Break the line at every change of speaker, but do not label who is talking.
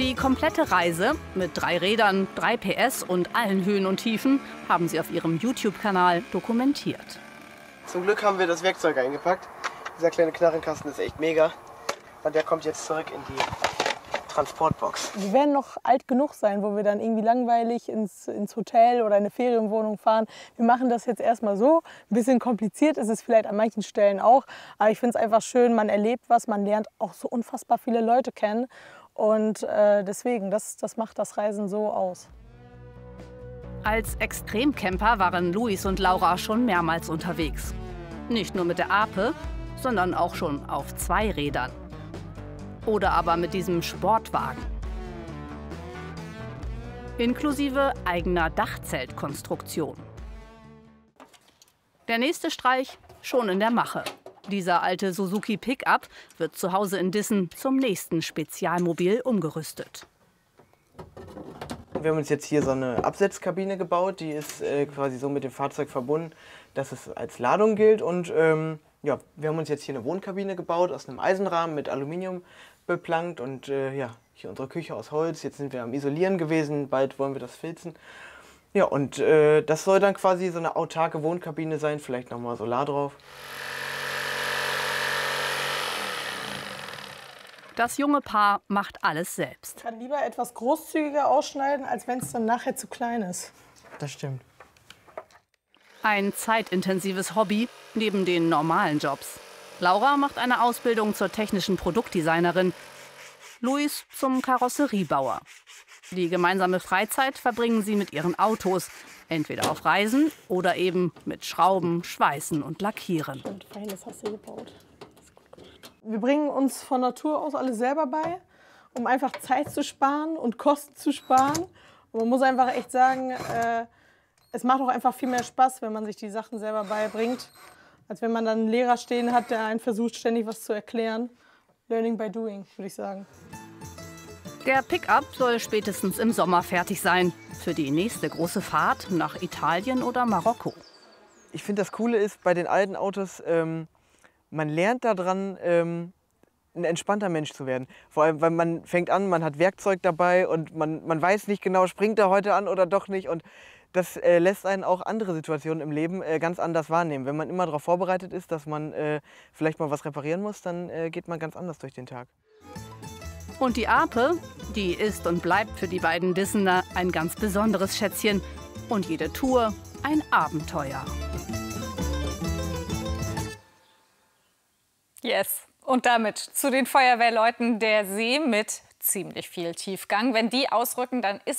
Die komplette Reise mit 3 Rädern, 3 PS und allen Höhen und Tiefen haben sie auf ihrem YouTube-Kanal dokumentiert.
Zum Glück haben wir das Werkzeug eingepackt. Dieser kleine Knarrenkasten ist echt mega. Und der kommt jetzt zurück in die Transportbox.
Wir werden noch alt genug sein, wo wir dann irgendwie langweilig ins Hotel oder in eine Ferienwohnung fahren. Wir machen das jetzt erstmal so. Ein bisschen kompliziert ist es vielleicht an manchen Stellen auch. Aber ich finde es einfach schön, man erlebt was, man lernt auch so unfassbar viele Leute kennen. Und deswegen, das macht das Reisen so aus.
Als Extremcamper waren Luis und Laura schon mehrmals unterwegs. Nicht nur mit der Ape, sondern auch schon auf 2 Rädern. Oder aber mit diesem Sportwagen. Inklusive eigener Dachzeltkonstruktion. Der nächste Streich schon in der Mache. Dieser alte Suzuki Pickup wird zu Hause in Dissen zum nächsten Spezialmobil umgerüstet.
Wir haben uns jetzt hier so eine Absetzkabine gebaut. Die ist quasi so mit dem Fahrzeug verbunden, dass es als Ladung gilt. Und ja, wir haben uns jetzt hier eine Wohnkabine gebaut aus einem Eisenrahmen mit Aluminium beplankt. Und ja, hier unsere Küche aus Holz. Jetzt sind wir am Isolieren gewesen. Bald wollen wir das filzen. Ja, und das soll dann quasi so eine autarke Wohnkabine sein. Vielleicht nochmal Solar drauf.
Das junge Paar macht alles selbst.
Ich kann lieber etwas großzügiger ausschneiden, als wenn es dann nachher zu klein ist.
Das stimmt.
Ein zeitintensives Hobby neben den normalen Jobs. Laura macht eine Ausbildung zur technischen Produktdesignerin, Luis zum Karosseriebauer. Die gemeinsame Freizeit verbringen sie mit ihren Autos, entweder auf Reisen oder eben mit Schrauben, Schweißen und Lackieren.
Und feines hast du gebaut. Wir bringen uns von Natur aus alles selber bei, um einfach Zeit zu sparen und Kosten zu sparen. Und man muss einfach echt sagen, es macht auch einfach viel mehr Spaß, wenn man sich die Sachen selber beibringt, als wenn man dann einen Lehrer stehen hat, der einen versucht, ständig was zu erklären. Learning by doing, würde ich sagen.
Der Pickup soll spätestens im Sommer fertig sein. Für die nächste große Fahrt nach Italien oder Marokko.
Ich finde, das Coole ist bei den alten Autos, man lernt daran, ein entspannter Mensch zu werden. Vor allem, weil man fängt an, man hat Werkzeug dabei und man weiß nicht genau, springt er heute an oder doch nicht. Und das lässt einen auch andere Situationen im Leben ganz anders wahrnehmen. Wenn man immer darauf vorbereitet ist, dass man vielleicht mal was reparieren muss, dann geht man ganz anders durch den Tag.
Und die Ape, die ist und bleibt für die beiden Dissener ein ganz besonderes Schätzchen. Und jede Tour ein Abenteuer.
Yes. Und damit zu den Feuerwehrleuten der See mit ziemlich viel Tiefgang. Wenn die ausrücken, dann ist